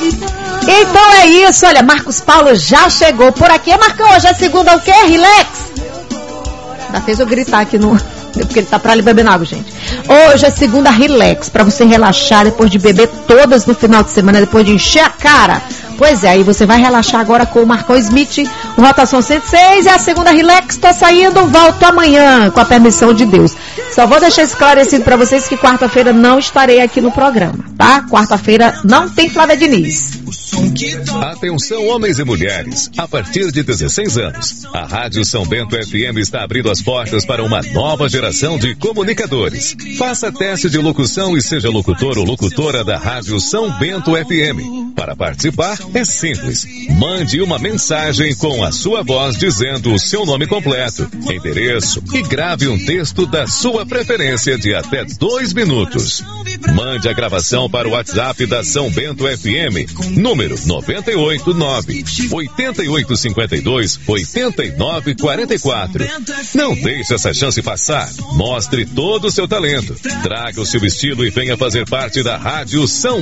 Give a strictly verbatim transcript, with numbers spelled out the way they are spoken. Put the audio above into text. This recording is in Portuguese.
Então é isso, olha, Marcos Paulo já chegou por aqui. Marcão, hoje é segunda o quê? Relax. Ainda fez eu gritar aqui no... Porque ele tá pra ali bebendo água, gente. Hoje é segunda relax, pra você relaxar depois de beber todas no final de semana, depois de encher a cara. Pois é, aí você vai relaxar agora com o Marcão Smith, o Rotação cento e seis, e a segunda relax, tô saindo, volto amanhã, com a permissão de Deus. Só vou deixar esclarecido pra vocês que quarta-feira não estarei aqui no programa, tá? Quarta-feira não tem Flávia Diniz. Atenção, homens e mulheres, a partir de dezesseis anos, a Rádio São Bento F M está abrindo as portas para uma nova geração de comunicadores. Faça teste de locução e seja locutor ou locutora da Rádio São Bento F M. Para participar, é simples. Mande uma mensagem com a sua voz dizendo o seu nome completo, endereço e grave um texto da sua preferência de até dois minutos. Mande a gravação para o WhatsApp da São Bento F M, número nove oito nove, oito oito cinco dois, oito nove quatro quatro. Não deixe essa chance passar. Mostre todo o seu talento. Traga o seu estilo e venha fazer parte da Rádio São